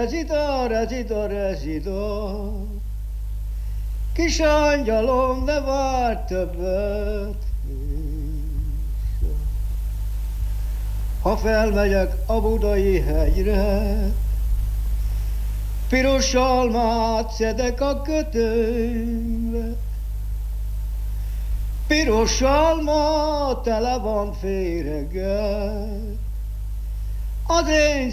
rezida, rezida, rezida. Kis angyalom, ne várj többet. Ha felmegyek a budai hegyre, piros almát szedek a kötőmbe. Piros alma tele van féreggel, az én